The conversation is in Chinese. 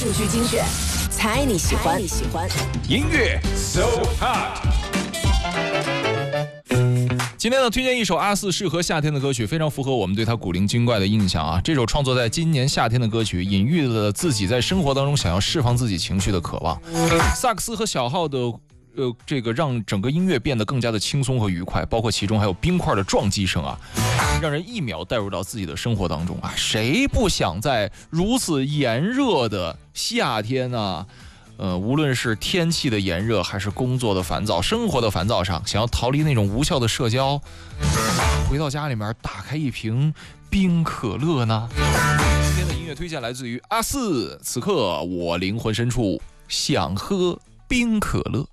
数据精选，猜你喜欢。 音乐 So Hot。今天呢，推荐一首阿肆适合夏天的歌曲，非常符合我们对他古灵精怪的印象啊。这首创作在今年夏天的歌曲，隐喻了自己在生活当中想要释放自己情绪的渴望。萨克斯和小号的这个让整个音乐变得更加的轻松和愉快，包括其中还有冰块的撞击声啊，让人一秒带入到自己的生活当中啊。谁不想在如此炎热的夏天呢？无论是天气的炎热，还是工作的烦躁、生活的烦躁上，想要逃离那种无效的社交，回到家里面打开一瓶冰可乐呢？今天的音乐推荐来自于阿肆，此刻我灵魂深处想喝冰可乐。